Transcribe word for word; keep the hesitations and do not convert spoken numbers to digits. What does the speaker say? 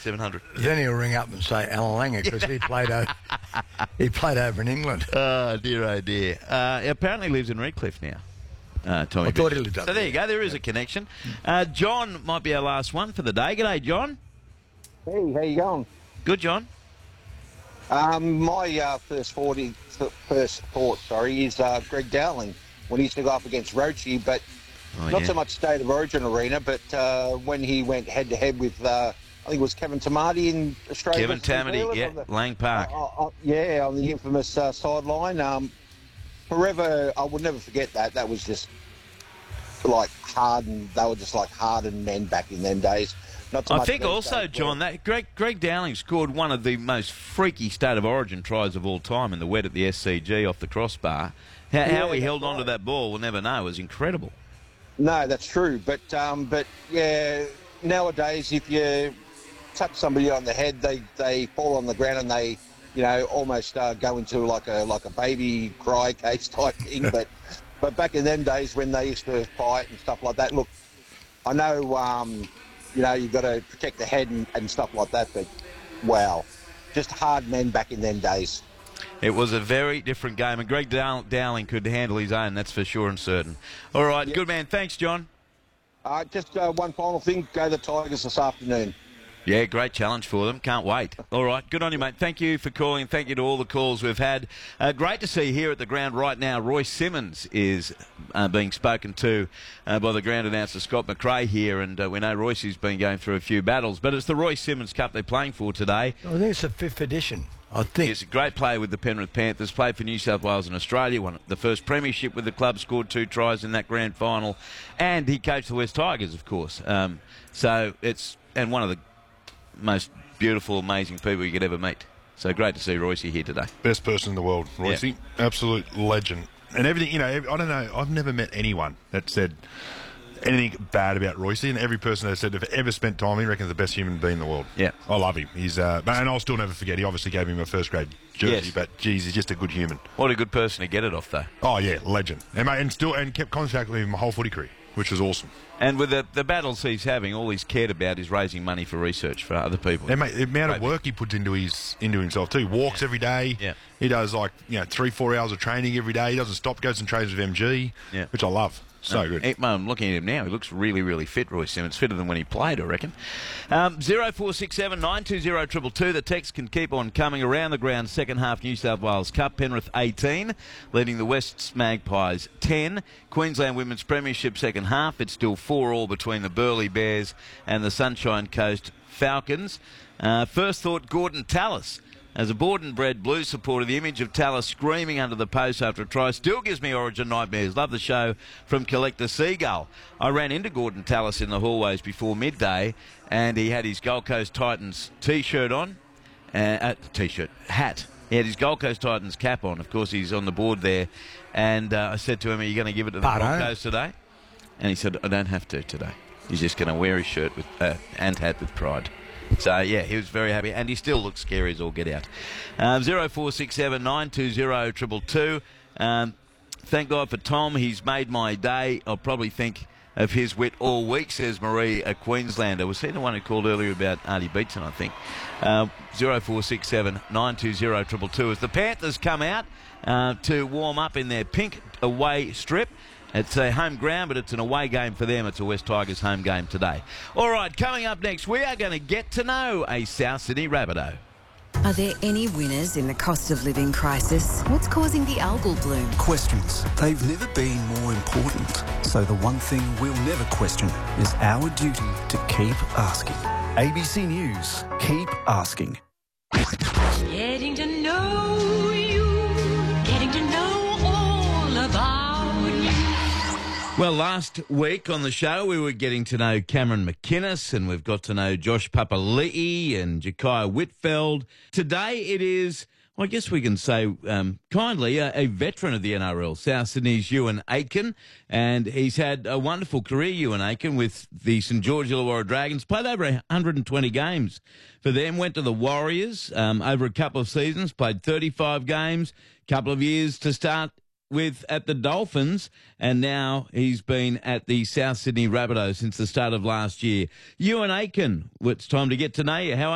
seven hundred. Then he'll ring up and say Alan Langer because he played over, he played over in England. Oh, dear, oh, dear. Uh, he apparently lives in Redcliffe now. Uh, Tommy I thought Bishop. he lived up So there you go. There is a connection. Uh, John might be our last one for the day. G'day, John. Hey, how you going? Good, John. Um, my uh, first forty, first thought, sorry, is uh, Greg Dowling when he used to go up against Roche, but Oh, not yeah. so much State of Origin arena, but uh, when he went head to head with, uh, I think it was Kevin Tamati in Australia. Kevin versus New Tamati, Zealand yeah, on the- Lang Park. Uh, uh, uh, yeah, on the infamous uh, sideline. Um, forever, I will never forget that. That was just like hardened. They were just like hardened men back in them days. Not so I much think these also, days, John, that Greg, Greg Dowling scored one of the most freaky State of Origin tries of all time in the wet at the S C G off the crossbar. How, Yeah, how he that's held on to right. that ball, we'll never know. It was incredible. No, that's true. But um, but yeah, nowadays if you touch somebody on the head, they, they fall on the ground and they, you know, almost uh, go into like a like a baby cry case type thing. but but back in them days when they used to fight and stuff like that, look, I know um, you know you've got to protect the head and, and stuff like that. But wow, just hard men back in them days. It was a very different game, and Greg Dow- Dowling could handle his own, that's for sure and certain. All right, Yep. good man. Thanks, John. Uh, just uh, one final thing, go the Tigers this afternoon. Yeah, great challenge for them. Can't wait. All right, good on you, mate. Thank you for calling. Thank you to all the calls we've had. Uh, great to see here at the ground right now. Royce Simmons is uh, being spoken to uh, by the ground announcer Scott McRae here, and uh, we know Royce has been going through a few battles, but it's the Royce Simmons Cup they're playing for today. I think it's the fifth edition. I think. He's a great player with the Penrith Panthers, played for New South Wales and Australia, won the first premiership with the club, scored two tries in that grand final, and he coached the West Tigers, of course. Um, so it's, and one of the most beautiful, amazing people you could ever meet. So great to see Royce here today. Best person in the world, Royce. Yeah. Absolute legend. And everything, you know, I don't know, I've never met anyone that said anything bad about Royce, and every person that said they've ever spent time, he reckons the best human being in the world. Yeah. I love him. He's, uh, and I'll still never forget, he obviously gave me my first grade jersey, Yes. but geez, he's just a good human. What a good person to get it off, though. Oh yeah, legend. And, mate, and still, and kept contact with him my whole footy career, which was awesome. And with the, the battles he's having, all he's cared about is raising money for research for other people. And mate, the amount of Great. work he puts into his into himself too. He walks every day. Yeah. He does like you know three four hours of training every day. He doesn't stop. Goes and trains with M G. Yeah. Which I love. So Um, good. he- I'm looking at him now. He looks really, really fit, Royce Simmons. Fitter than when he played, I reckon. Um, zero four six seven nine two zero two two. The text can keep on coming around the ground. Second half New South Wales Cup. Penrith eighteen, leading the West Magpies ten. Queensland Women's Premiership second half. It's still four all between the Burleigh Bears and the Sunshine Coast Falcons. Uh, first thought, Gordon Tallis. As a born-and-bred Blues supporter, the image of Tallis screaming under the post after a try still gives me Origin nightmares. Love the show from Collector Seagull. I ran into Gordon Tallis in the hallways before midday, and he had his Gold Coast Titans T-shirt on, uh, uh, T-shirt, hat. He had his Gold Coast Titans cap on. Of course, he's on the board there. And uh, I said to him, are you going to give it to the Bardo. Broncos today? And he said, I don't have to today. He's just going to wear his shirt with uh, and hat with pride. So, yeah, he was very happy, and he still looks scary as all get out. Um, zero four six seven nine two zero two two two. Um, thank God for Tom. He's made my day. I'll probably think of his wit all week, says Marie, a Queenslander. Was he the one who called earlier about Artie Beetson, I think? Uh, zero four six seven nine two zero two two two. As the Panthers come out uh, to warm up in their pink away strip. It's a home ground, but it's an away game for them. It's a West Tigers home game today. All right, coming up next, we are going to get to know a South Sydney Rabbitoh. Are there any winners in the cost of living crisis? What's causing the algal bloom? Questions. They've never been more important. So the one thing we'll never question is our duty to keep asking. A B C News. Keep asking. Getting to know you, getting to know all about you. Well, last week on the show, we were getting to know Cameron McInnes, and we've got to know Josh Papali'i and Jakaya Whitfeld. Today it is, well, I guess we can say um, kindly, a, a veteran of the N R L, South Sydney's Ewan Aitken, and he's had a wonderful career, Ewan Aitken, with the St George Illawarra Dragons, played over one hundred twenty games for them, went to the Warriors um, over a couple of seasons, played thirty-five games, couple of years to start with at the Dolphins, and now he's been at the South Sydney Rabbitohs since the start of last year. Ewan Aitken, it's time to get to know you. How